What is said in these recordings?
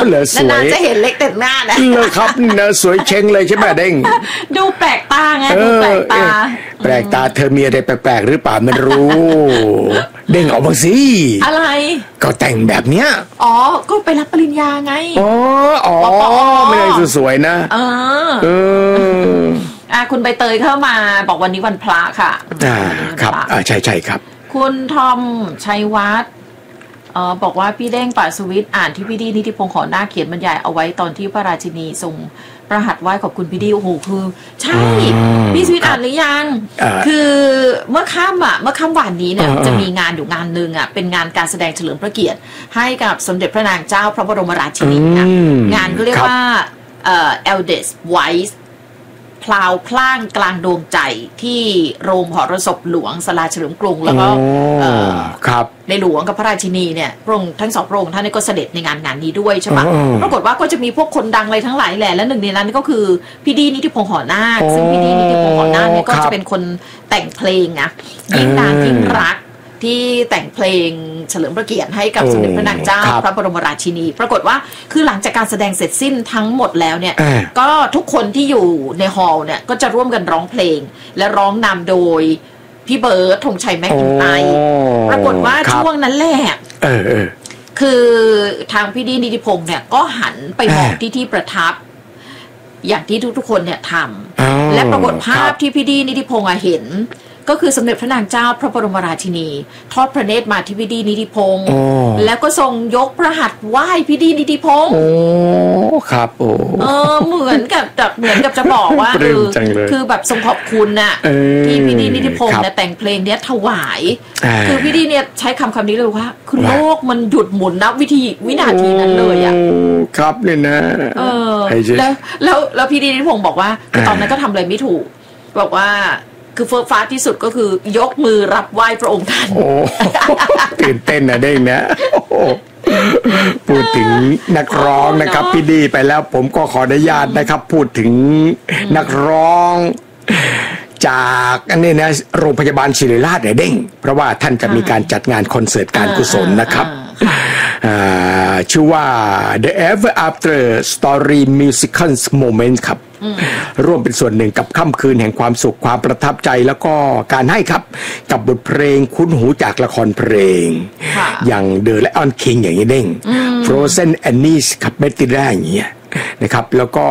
เหรอสวยนานๆจะเห็นเล็กแต่หน้านะเลยครับเนอะสวยเชงเลยใช่ไหมเด้งดูแปลกตาไงดูแปลกตาแปลกตาเธอมีอะไรแปลกๆหรือเปล่าไม่รู้เด้งออกมาสิอะไรก็แต่งแบบเนี้ยอ๋อก็ไปรับปริญญาไงอ๋อไม่ได้สวยๆนะคุณใบเตยเข้ามาบอกวันนี้วันพระค่ะครับใช่ครับคุณทอมชัยวัฒน์บอกว่าพี่เด้งป่าสวิตอ่านที่พี่ดีนิติพงศ์ขอหน้าเขียนบรรยายเอาไว้ตอนที่พระราชินีทรงประหัตถ์ไหว้ขอบคุณพี่ดีโอ้โหคือใช่พี่สวิตอ่านหรือยังคือเมื่อค่ำวันนี้เนี่ยจะมีงานอยู่งานนึงเป็นงานการแสดงเฉลิมพระเกียรติให้กับสมเด็จพระนางเจ้าพระบรมราชินีนะงานก็เรียกว่าEldest Wifeพลาวพล่างกลางดวงใจที่โรงหอระศพหลวงศาลาเฉลิมกรุงแล้วก็ในหลวงกับพระราชินีเนี่ยพระองค์ทั้งสองพระองค์ท่านก็เสด็จในงานนี้ด้วยใช่ปะปรากฏว่าก็จะมีพวกคนดังอะไรทั้งหลายแหละและหนึ่งในนั้นก็คือพี่ดีนิติพงศ์หอนาคซึ่งพี่ดีนิติพงศ์หอนาคเนี่ยก็จะเป็นคนแต่งเพลงนะยิ่งนางยิ่งรักที่แต่งเพลงเฉลิมพระเกียรติให้กับสมเด็จพระนางเจ้าพระบรมราชินีปรากฏว่าคือหลังจากการแสดงเสร็จสิ้นทั้งหมดแล้วเนี่ยก็ทุกคนที่อยู่ในฮอลล์เนี่ยก็จะร่วมกันร้องเพลงและร้องนำโดยพี่เบิร์ดธงชัยแม็กอินไตร์ปรากฏว่าช่วงนั้นแหละคือทางพี่ดีนิติพงศ์เนี่ยก็หันไปมองที่ประทับอย่างที่ทุกๆคนเนี่ยทำและปรากฏภาพที่พี่ดีนิติพงศ์เห็นก็คือสมเด็จพระนางเจ้าพระบรมราชินีทอดพระเนตรมาที่พี่ดีนิติพงศ์แล้วก็ทรงยกพระหัตถ์ไหว้พี่ดีนิติพงศ์ครับเหมือนกับจะบอกว่าคือแบบทรงขอบคุณน่ะที่พี่ดีนิติพงศ์เนี่ยแต่งเพลงเนี้ยถวายคือพี่ดีเนี่ยใช้คำนี้เลยว่าคือโลกมันหยุดหมุนนับวินาทีนั้นเลยอ่ะครับเนี่ยนะแล้วพี่ดีนิติพงศ์บอกว่าตอนนั้นก็ทำอะไรไม่ถูกบอกว่าคือเฟิร์สฟ้าที่สุดก็คือยกมือรับไหว้พระองค์ท่านตื่นเต้นนะเด้งนะพูดถึงนักร้องนะครับพี่ดีไปแล้วผมก็ขออนุญาตนะครับพูดถึงนักร้องจากอันนี้นะโรงพยาบาลศิริราชเด้งเพราะว่าท่านจะมีการจัดงานคอนเสิร์ตการกุศลนะครับชื่อว่า The Ever After Story Musical Moment ครับร่วมเป็นส่วนหนึ่งกับค่ำคืนแห่งความสุขความประทับใจแล้วก็การให้ครับกับบทเพลงคุ้นหูจากละครเพลงอย่าง The Lion King อย่างนี้เด้ง Frozen Annie ครับเมติล่าอย่างเงี้ยนะครับแล้วก็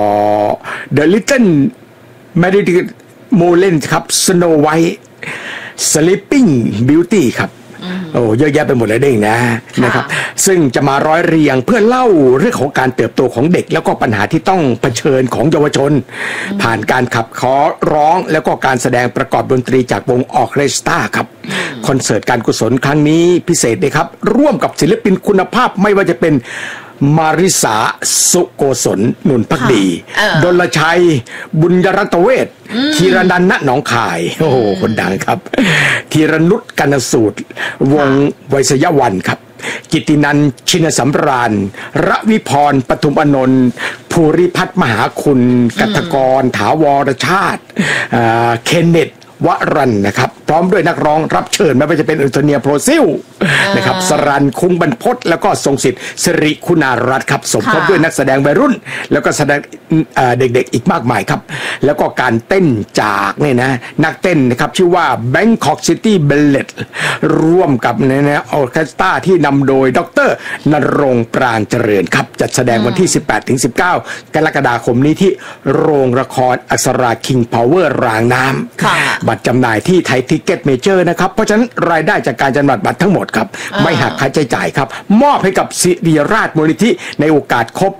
The Little Mermaid โมเลนครับ Snow White Sleeping Beauty ครับโอ้เยอะแยะไปหมดเลยเด้งนะครับซึ่งจะมาร้อยเรียงเพื่อเล่าเรื่องของการเติบโตของเด็กแล้วก็ปัญหาที่ต้องเผชิญของเยาวชนผ่านการขับขอร้องแล้วก็การแสดงประกอบดนตรีจากวงออร์เคสตราครับคอนเสิร์ตการกุศลครั้งนี้พิเศษเลยครับร่วมกับศิลปินคุณภาพไม่ว่าจะเป็นมาริสาสุโกศลนุนภักดีดลชัยบุญยรัตเวชธีรนันท์ณหนองคายโอ้โหคนดังครับธีรนุชกนสูตรวงไวยสยวันครับกิตตินันท์ชินสำราญระวิพรปทุมอนนท์ภูริพัฒน์มหาคุณกัตกรถาวรชาติเคนเนตวรันนะครับพร้อมด้วยนักร้องรับเชิญไม่ว่าจะเป็นอันโทเนียโพรซิลนะครับสรันคุ้งบรรพตแล้วก็ทรงสิทธิ์สิริคุณารัตน์ครับสมทบด้วยนักแสดงวัยรุ่นแล้วก็แสดงเด็กๆอีกมากมายครับแล้วก็การเต้นจากเนี่ยนะนักเต้นนะครับชื่อว่า Bangkok City Ballet ร่วมกับเนี่ยออร์เคสตราที่นำโดยดร.ณรงค์ปราณเจริญครับจัดแสดงวันที่ 18-19 กรกฎาคมนี้ที่โรงละครอักษราคิงพาวเวอร์รางน้ำบัตรจำหน่ายที่ไทยทิกเก็ตเมเจอร์นะครับเพราะฉะนั้นรายได้จากการจำหน่ายบัตรทั้งหมดครับไม่หักค่าใช้จ่ายครับมอบให้กับศิริราชมูลนิธิในโอกาสครบ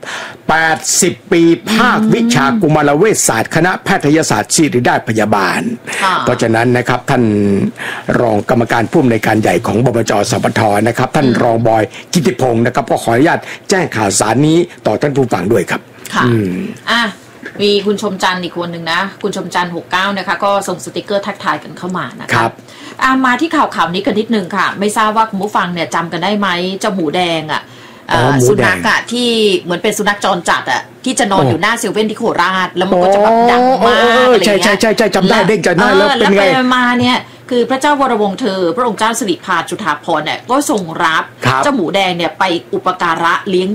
80 ปีภาควิชากุมารเวชศาสตร์คณะแพทยศาสตร์ศิริราชพยาบาลเพราะฉะนั้นนะครับท่านรองกรรมการผู้อำนวยการใหญ่ของบมจ.สปท.นะครับท่านรองบอยกิติพงศ์นะครับก็ขออนุญาตแจ้งข่าวสารนี้ต่อท่านผู้ฟังด้วยครับค่ะมีคุณชมจันทร์อีกคนหนึ่งนะคุณชมจันทร์69นะคะก็ส่งสติกเกอร์ทักทายกันเข้ามานะครับมาที่ข่าวนี้กันนิดนึงค่ะไม่ทราบว่าคุณผู้ฟังเนี่ยจำกันได้ไหมเจ้าหมูแดงสุนัขที่เหมือนเป็นสุนัขจรจัดที่จะนอนอยู่หน้าเซเว่นที่โคราชแล้วมันก็จะแบบดังมากอะไรเงี้ยใช่จำได้เด้งจำได้แล้วเป็นไงมาเนี่ยคือพระเจ้าวรวงศ์เธอพระองค์เจ้าสิริภาจุฑาภรณ์เนี่ยก็ทรงรับเจ้าหมูแดงเนี่ยไปอุปการะเลี้ยง